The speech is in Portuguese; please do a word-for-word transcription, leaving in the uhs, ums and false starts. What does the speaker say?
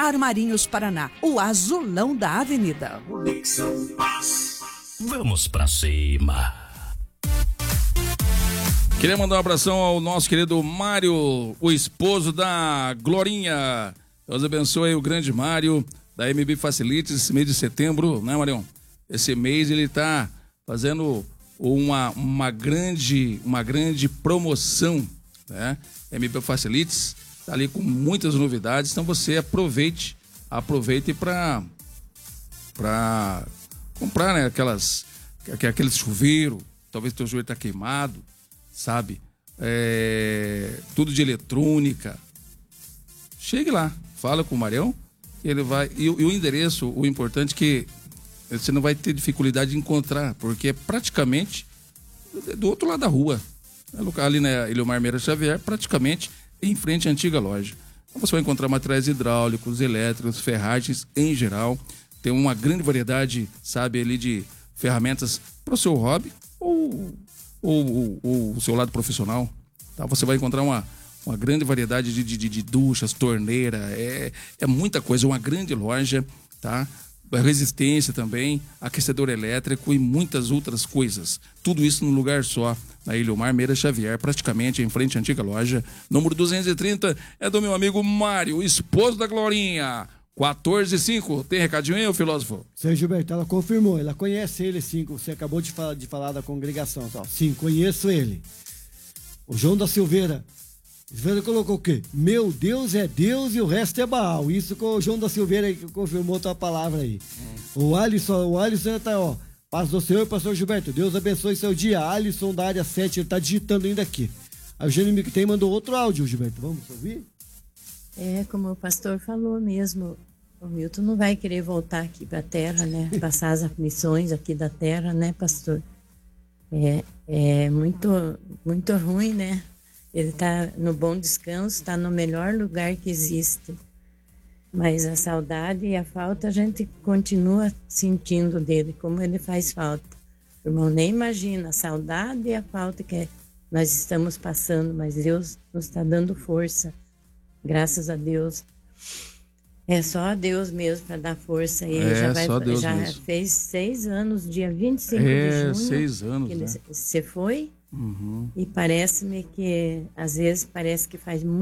Armarinhos Paraná, o azulão da avenida. Vamos pra cima. Queria mandar um abração ao nosso querido Mário, o esposo da Glorinha. Deus abençoe o grande Mário, da M B Facilities, esse mês de setembro, né, Marião? Esse mês ele tá fazendo uma, uma, grande, uma grande promoção, né? M B Facilities tá ali com muitas novidades, então você aproveite, aproveite para para comprar, né, aquelas, aquele chuveiro, talvez teu chuveiro tá queimado, sabe? É, tudo de eletrônica. Chegue lá, fala com o Marião, ele vai. E, e o endereço, o importante é que você não vai ter dificuldade de encontrar, porque é praticamente do outro lado da rua. Ali na Eliomar Meira Xavier, praticamente em frente à antiga loja. Então você vai encontrar materiais hidráulicos, elétricos, ferragens em geral. Tem uma grande variedade, sabe, ali de ferramentas para o seu hobby ou ou, ou o seu lado profissional, tá? Você vai encontrar uma, uma grande variedade de, de, de duchas, torneira, é, é muita coisa, uma grande loja, tá? Resistência também, aquecedor elétrico e muitas outras coisas. Tudo isso num lugar só, na Eliomar Meira Xavier, praticamente em frente à antiga loja. Número duzentos e trinta é do meu amigo Mário, esposo da Glorinha. quatorze e cinco, tem recadinho aí, ô filósofo? Seu Gilberto, ela confirmou, ela conhece ele sim, você acabou de falar, de falar da congregação, tá? Sim, conheço ele. O João da Silveira, Silveira colocou o quê? Meu Deus é Deus e o resto é Baal. Isso com o João da Silveira que confirmou a tua palavra aí. Hum. O Alisson, o Alisson tá, ó, paz do Senhor, pastor Gilberto, Deus abençoe seu dia. Alisson da área sete, ele tá digitando ainda aqui. A Eugênio que tem mandou outro áudio, Gilberto, vamos ouvir? É, como o pastor falou mesmo, o Milton não vai querer voltar aqui para a terra, né? Passar as aflições aqui da terra, né, pastor? É, é muito, muito ruim, né? Ele está no bom descanso, está no melhor lugar que existe. Mas a saudade e a falta a gente continua sentindo dele, como ele faz falta. O irmão nem imagina a saudade e a falta que nós estamos passando, mas Deus nos está dando força. Graças a Deus. É só a Deus mesmo para dar força. Ele é, já, vai, só Deus já mesmo. fez seis anos, dia vinte e cinco é, de junho. seis anos, que ele, né? Você foi? Uhum. E parece-me que, às vezes, parece que faz muito